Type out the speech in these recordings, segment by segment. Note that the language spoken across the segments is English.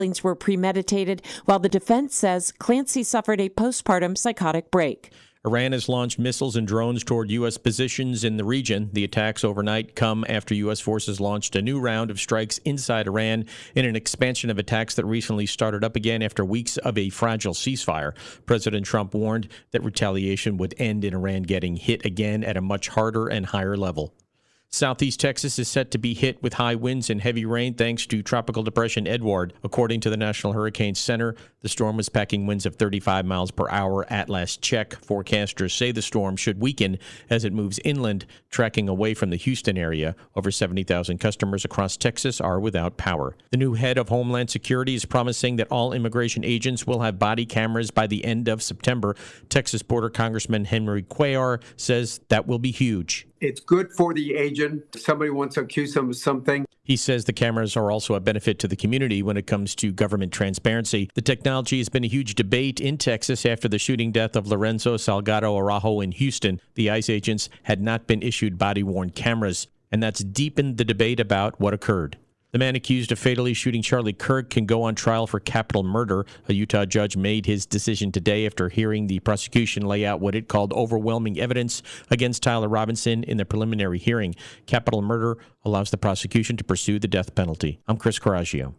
killings were premeditated, while the defense says Clancy suffered a postpartum psychotic break. Iran has launched missiles and drones toward U.S. positions in the region. The attacks overnight come after U.S. forces launched a new round of strikes inside Iran in an expansion of attacks that recently started up again after weeks of a fragile ceasefire. President Trump warned that retaliation would end in Iran getting hit again at a much harder and higher level. Southeast Texas is set to be hit with high winds and heavy rain thanks to Tropical Depression Edward. According to the National Hurricane Center, the storm was packing winds of 35 miles per hour at last check. Forecasters say the storm should weaken as it moves inland, tracking away from the Houston area. Over 70,000 customers across Texas are without power. The new head of Homeland Security is promising that all immigration agents will have body cameras by the end of September. Texas Border Congressman Henry Cuellar says that will be huge. It's good for the agent. Somebody wants to accuse them of something. He says the cameras are also a benefit to the community when it comes to government transparency. The technology has been a huge debate in Texas after the shooting death of Lorenzo Salgado Araujo in Houston. The ICE agents had not been issued body-worn cameras, and that's deepened the debate about what occurred. The man accused of fatally shooting Charlie Kirk can go on trial for capital murder. A Utah judge made his decision today after hearing the prosecution lay out what it called overwhelming evidence against Tyler Robinson in the preliminary hearing. Capital murder allows the prosecution to pursue the death penalty. I'm Chris Coraggio.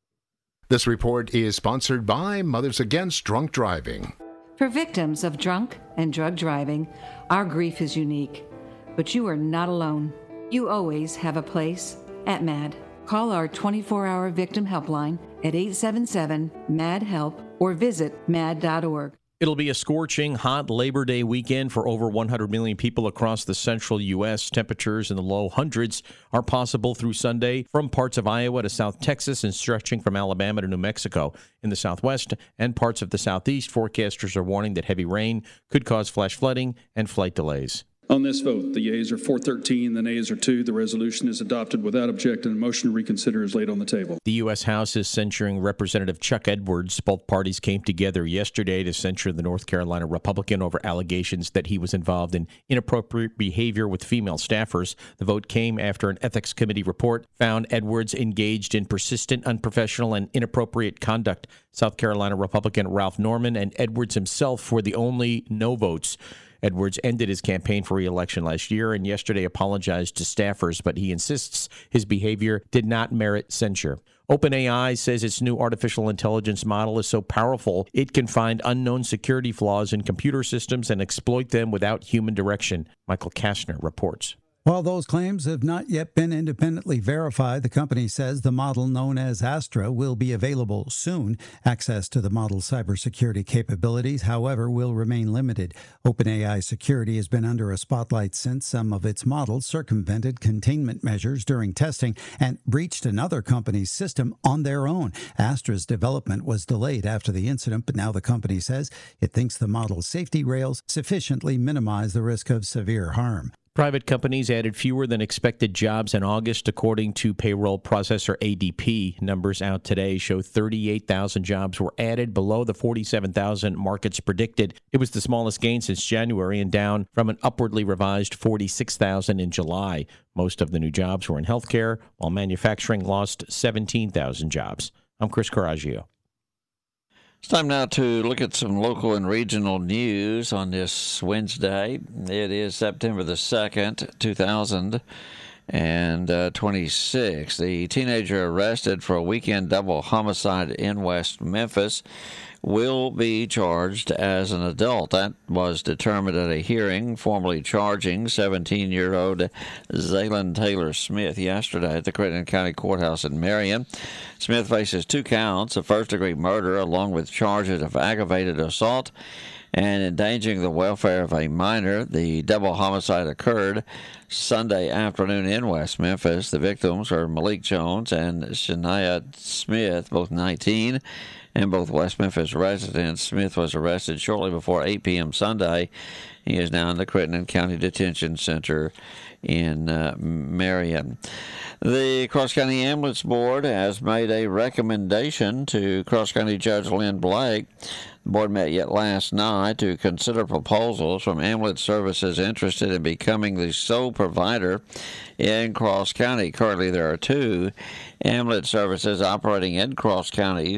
This report is sponsored by Mothers Against Drunk Driving. For victims of drunk and drug driving, our grief is unique, but you are not alone. You always have a place at MAD. Call our 24-hour victim helpline at 877-MAD-HELP or visit mad.org. It'll be a scorching hot Labor Day weekend for over 100 million people across the central U.S. Temperatures in the low hundreds are possible through Sunday from parts of Iowa to South Texas and stretching from Alabama to New Mexico. In the southwest and parts of the southeast, forecasters are warning that heavy rain could cause flash flooding and flight delays. On this vote, the yeas are 413, the nays are 2. The resolution is adopted without objection, and motion to reconsider is laid on the table. The U.S. House is censuring Representative Chuck Edwards. Both parties came together yesterday to censure the North Carolina Republican over allegations that he was involved in inappropriate behavior with female staffers. The vote came after an ethics committee report found Edwards engaged in persistent, unprofessional, and inappropriate conduct. South Carolina Republican Ralph Norman and Edwards himself were the only no votes. Edwards ended his campaign for re-election last year and yesterday apologized to staffers, but he insists his behavior did not merit censure. OpenAI says its new artificial intelligence model is so powerful it can find unknown security flaws in computer systems and exploit them without human direction. Michael Kastner reports. While those claims have not yet been independently verified, the company says the model known as Astra will be available soon. Access to the model's cybersecurity capabilities, however, will remain limited. OpenAI security has been under a spotlight since some of its models circumvented containment measures during testing and breached another company's system on their own. Astra's development was delayed after the incident, but now the company says it thinks the model's safety rails sufficiently minimize the risk of severe harm. Private companies added fewer than expected jobs in August, according to payroll processor ADP. Numbers out today show 38,000 jobs were added, below the 47,000 markets predicted. It was the smallest gain since January and down from an upwardly revised 46,000 in July. Most of the new jobs were in healthcare, while manufacturing lost 17,000 jobs. I'm Chris Coraggio. It's time now to look at some local and regional news on this Wednesday. It is September the 2nd, 2026. The teenager arrested for a weekend double homicide in West Memphis will be charged as an adult. That was determined at a hearing formally charging 17-year-old Zaylen Taylor Smith yesterday at the Crittenden County Courthouse in Marion. Smith faces 2 counts of first-degree murder along with charges of aggravated assault and endangering the welfare of a minor. The double homicide occurred Sunday afternoon in West Memphis. The victims are Malik Jones and Shania Smith, both 19, and both West Memphis residents. Smith was arrested shortly before 8 p.m. Sunday He is now in the Crittenden County Detention Center in Marion. The Cross County Ambulance Board has made a recommendation to Cross County Judge Lynn Blake. The board met yet last night to consider proposals from ambulance services interested in becoming the sole provider in Cross County. Currently, there are 2 ambulance services operating in Cross County